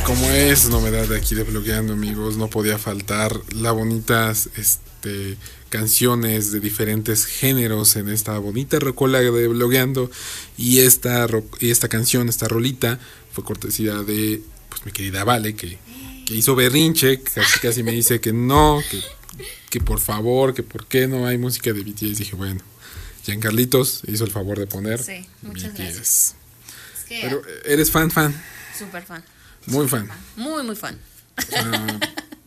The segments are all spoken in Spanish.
como es novedad de aquí de Blogueando, amigos, no podía faltar las bonitas canciones de diferentes géneros en esta bonita rocola de Blogueando. Y esta canción, esta rolita, fue cortesía de pues mi querida Vale, que hizo berrinche, casi me dice que no, que por favor, que por qué no hay música de BTS. Dije, bueno, Giancarlitos hizo el favor de poner sí, muchas BTS. Gracias. Es que Pero eres fan. Súper fan. Muy fan. Muy fan. O sea,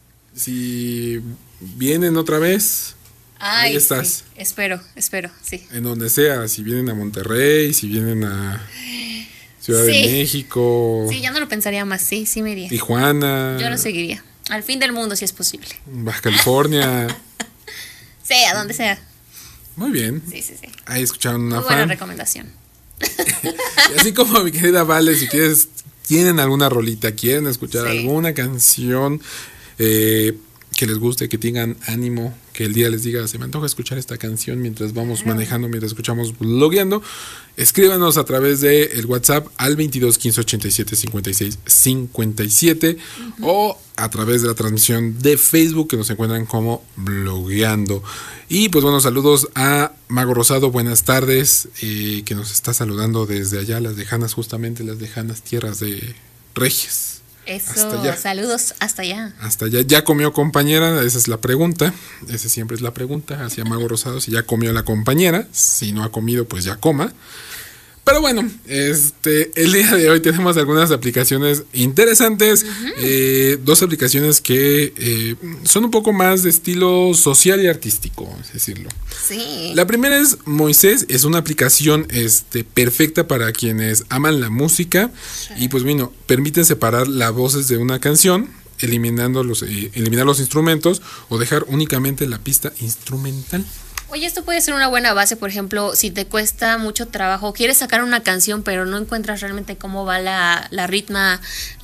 si vienen otra vez, ahí estás. Sí. Espero, sí. En donde sea, si vienen a Monterrey, si vienen a Ciudad de México. Sí, ya no lo pensaría más, sí me iría. Tijuana. Yo lo seguiría. Al fin del mundo, si es posible. Baja California. Sí, a donde sea. Muy bien. Sí. Ahí escucharon una muy buena fan. recomendación. Y así como mi querida Vale, si tienen alguna rolita, quieren escuchar alguna canción que les guste, que tengan ánimo, que el día les diga, se me antoja escuchar esta canción mientras vamos manejando, mientras escuchamos Blogueando, escríbanos a través de el WhatsApp al 22 15 87 56 57 o a través de la transmisión de Facebook, que nos encuentran como Blogueando. Y pues bueno, saludos a Mago Rosado, buenas tardes, que nos está saludando desde allá, las lejanas tierras de Regias. Eso, saludos hasta allá. Hasta allá. ¿Ya comió, compañera? Esa es la pregunta. Esa siempre es la pregunta hacia Mago Rosado, si ya comió la compañera. Si no ha comido, pues ya coma. Pero bueno, el día de hoy tenemos algunas aplicaciones interesantes. Dos aplicaciones que son un poco más de estilo social y artístico, es decirlo. Sí. La primera es Moisés, es una aplicación perfecta para quienes aman la música. Sí. Y pues bueno, permite separar las voces de una canción, eliminar los instrumentos o dejar únicamente la pista instrumental. Oye, esto puede ser una buena base, por ejemplo, si te cuesta mucho trabajo, quieres sacar una canción, pero no encuentras realmente cómo va la ritma,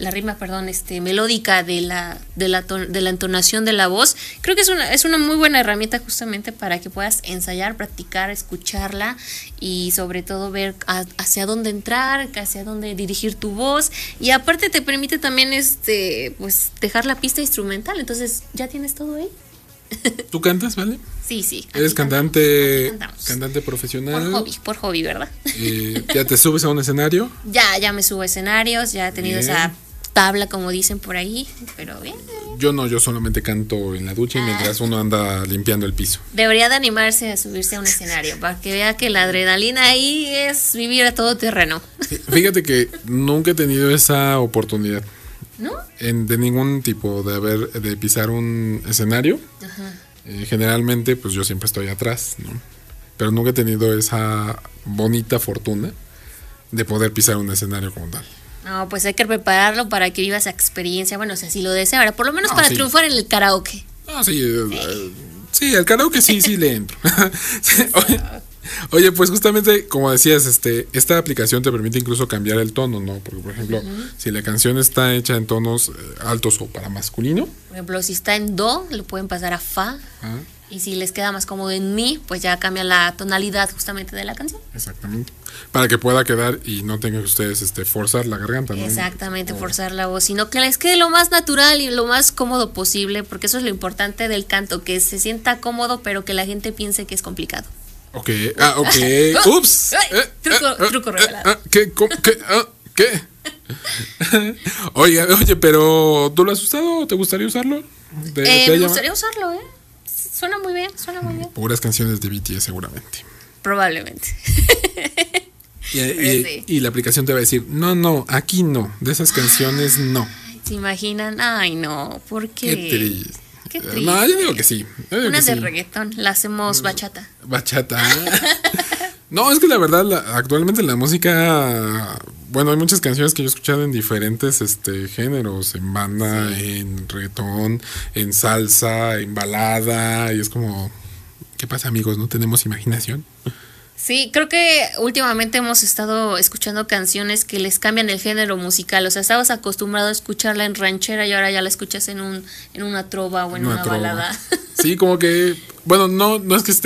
melódica de la entonación de la voz. Creo que es una muy buena herramienta justamente para que puedas ensayar, practicar, escucharla y sobre todo ver hacia dónde entrar, hacia dónde dirigir tu voz. Y aparte te permite también pues dejar la pista instrumental, entonces ya tienes todo ahí. ¿Tú cantas, Vale? Sí. ¿Eres cantante profesional? Por hobby, ¿verdad? ¿Ya te subes a un escenario? Ya me subo a escenarios, ya he tenido esa tabla, como dicen por ahí, pero bien. Yo solamente canto en la ducha y mientras uno anda limpiando el piso. Debería de animarse a subirse a un escenario para que vea que la adrenalina ahí es vivir a todo terreno. Fíjate que nunca he tenido esa oportunidad. ¿No? De ningún tipo de pisar un escenario. Ajá. Generalmente pues yo siempre estoy atrás, ¿no? Pero nunca he tenido esa bonita fortuna de poder pisar un escenario como tal. No, pues hay que prepararlo para que vivas esa experiencia. Bueno, o sea, si lo desea, ahora por lo menos para triunfar en el karaoke. Sí, el karaoke sí le entro. Oye, pues justamente como decías, esta aplicación te permite incluso cambiar el tono, ¿no? Porque por ejemplo, si la canción está hecha en tonos altos o para masculino. Por ejemplo, si está en do, lo pueden pasar a fa. Y si les queda más cómodo en mi, pues ya cambia la tonalidad justamente de la canción. Exactamente. Para que pueda quedar y no tengan ustedes forzar la garganta, ¿no? Exactamente, forzar la voz, sino que les quede lo más natural y lo más cómodo posible, porque eso es lo importante del canto, que se sienta cómodo, pero que la gente piense que es complicado. Ok, ups. Truco revelado. ¿Qué? Oye, pero ¿tú lo has usado o te gustaría usarlo? Me gustaría usarlo, Suena muy bien. Puras canciones de BTS seguramente. Probablemente. Y la aplicación te va a decir, no, aquí no, de esas canciones no. ¿Se imaginan? Ay, no, ¿por qué? Qué triste. No, yo digo que sí. Una de reggaetón, la hacemos bachata. Bachata. No, es que la verdad, actualmente la música, bueno, hay muchas canciones que yo he escuchado en diferentes géneros, en banda, en reggaetón, en salsa, en balada, y es como, ¿qué pasa, amigos? ¿No tenemos imaginación? Sí, creo que últimamente hemos estado escuchando canciones que les cambian el género musical. O sea, estabas acostumbrado a escucharla en ranchera y ahora ya la escuchas en una trova o en una balada. Sí, como que, bueno, no es que esté